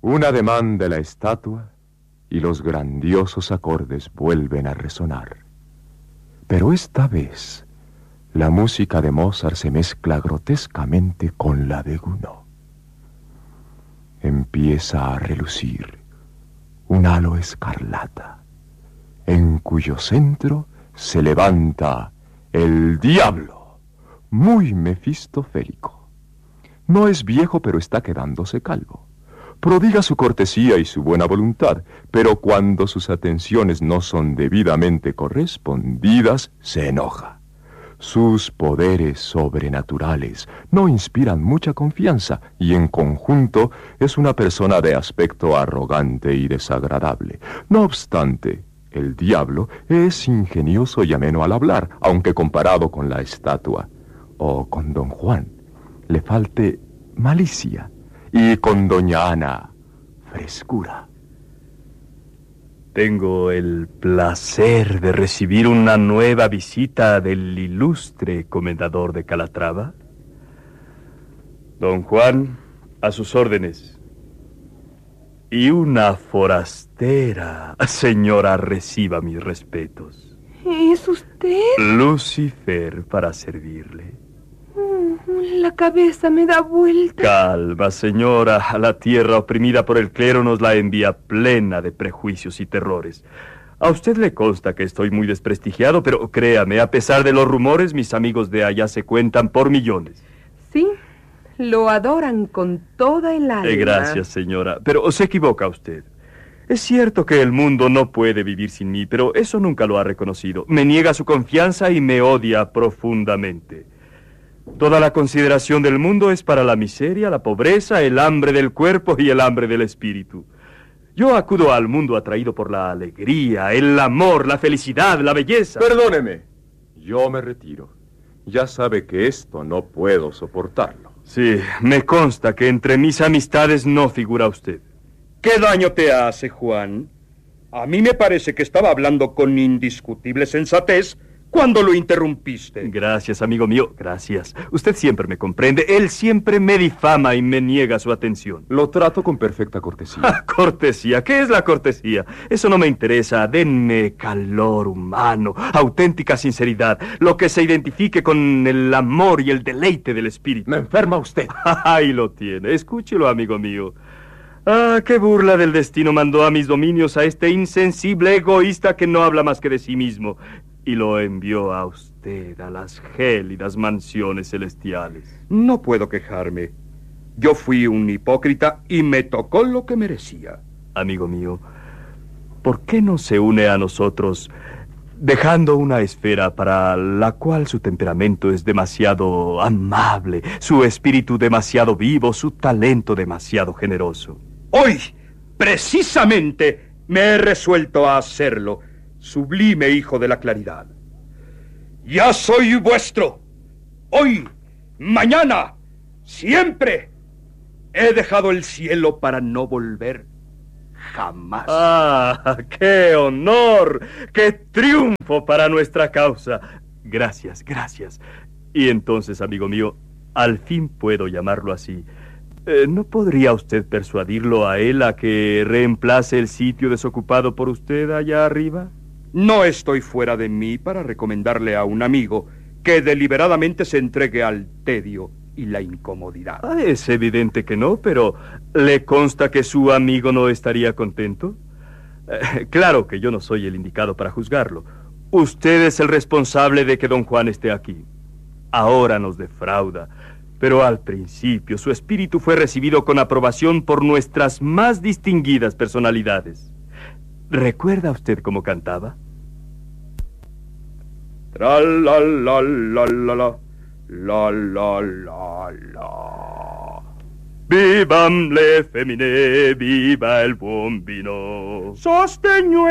Un ademán de la estatua y los grandiosos acordes vuelven a resonar. Pero esta vez, la música de Mozart se mezcla grotescamente con la de Gounod. Empieza a relucir un halo escarlata, en cuyo centro se levanta el diablo, muy mefistofélico. No es viejo, pero está quedándose calvo. Prodiga su cortesía y su buena voluntad, pero cuando sus atenciones no son debidamente correspondidas, se enoja. Sus poderes sobrenaturales no inspiran mucha confianza y en conjunto es una persona de aspecto arrogante y desagradable. No obstante, el diablo es ingenioso y ameno al hablar, aunque comparado con la estatua o con don Juan le falte malicia y con doña Ana frescura. Tengo el placer de recibir una nueva visita del ilustre comendador de Calatrava. Don Juan, a sus órdenes. Y una forastera. Señora, reciba mis respetos. ¿Es usted? Lucifer, para servirle. La cabeza me da vuelta. Calma, señora. La tierra oprimida por el clero nos la envía plena de prejuicios y terrores. A usted le consta que estoy muy desprestigiado, pero créame, a pesar de los rumores, mis amigos de allá se cuentan por millones. Sí, lo adoran con toda el alma. Gracias, señora, pero se equivoca usted. Es cierto que el mundo no puede vivir sin mí, pero eso nunca lo ha reconocido. Me niega su confianza y me odia profundamente. Toda la consideración del mundo es para la miseria, la pobreza, el hambre del cuerpo y el hambre del espíritu. Yo acudo al mundo atraído por la alegría, el amor, la felicidad, la belleza. Perdóneme, yo me retiro. Ya sabe que esto no puedo soportarlo. Sí, me consta que entre mis amistades no figura usted. ¿Qué daño te hace, Juan? A mí me parece que estaba hablando con indiscutible sensatez cuando lo interrumpiste. Gracias, amigo mío, gracias. Usted siempre me comprende. Él siempre me difama y me niega su atención. Lo trato con perfecta cortesía. ¿Cortesía? ¿Qué es la cortesía? Eso no me interesa. Denme calor humano, auténtica sinceridad, lo que se identifique con el amor y el deleite del espíritu. Me enferma usted. Ahí lo tiene. Escúchelo, amigo mío. Ah, qué burla del destino mandó a mis dominios a este insensible egoísta que no habla más que de sí mismo y lo envió a usted a las gélidas mansiones celestiales. No puedo quejarme. Yo fui un hipócrita y me tocó lo que merecía. Amigo mío, ¿por qué no se une a nosotros dejando una esfera para la cual su temperamento es demasiado amable, su espíritu demasiado vivo, su talento demasiado generoso? Hoy, precisamente, me he resuelto a hacerlo, sublime hijo de la claridad. Ya soy vuestro. Hoy, mañana, siempre. He dejado el cielo para no volver jamás. ¡Ah, qué honor! ¡Qué triunfo para nuestra causa! Gracias, gracias. Y entonces, amigo mío, al fin puedo llamarlo así. ¿No podría usted persuadirlo a él a que reemplace el sitio desocupado por usted allá arriba? No estoy fuera de mí para recomendarle a un amigo que deliberadamente se entregue al tedio y la incomodidad. Es evidente que no, pero ¿le consta que su amigo no estaría contento? Claro que yo no soy el indicado para juzgarlo. Usted es el responsable de que don Juan esté aquí. Ahora nos defrauda, pero al principio su espíritu fue recibido con aprobación por nuestras más distinguidas personalidades. ¿Recuerda usted cómo cantaba? Tra la la la la la la la la la. Vivam le femmine, viva el buon vino. Sostegno